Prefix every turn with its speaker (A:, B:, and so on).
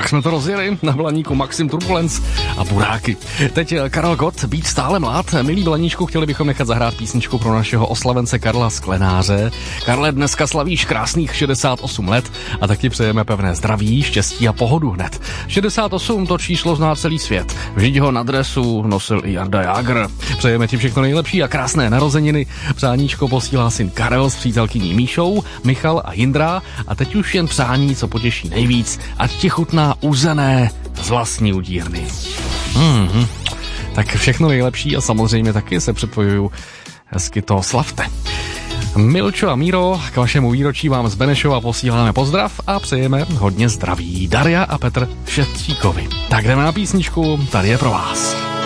A: Tak jsme to rozjeli na Blaníku Maxim Turbulence a Buráky. Teď Karel Gott, Být stále mlád. Milí Blaníčku, chtěli bychom nechat zahrát písničku pro našeho oslavence Karla Sklenáře. Karle, dneska slavíš krásných 68 let a tak ti přejeme pevné zdraví, štěstí a pohodu hned. 68 to číslo zná celý svět. Vždyť ho na dresu nosil i Jarda Jágr. Přejeme ti všechno nejlepší a krásné narozeniny. Přáníčko posílá syn Karel s přítelkyní Míšou, Michal a Jindra a teď už jen přání, co potěší nejvíc, ať ti chutná uzené z vlastní udírny. Tak všechno nejlepší a samozřejmě taky se připojuju, hezky to slavte. Milčo a Míro, k vašemu výročí vám z Benešova posíláme pozdrav a přejeme hodně zdraví. Daria a Petr Šetříkovi. Tak jdeme na písničku, tady je pro vás.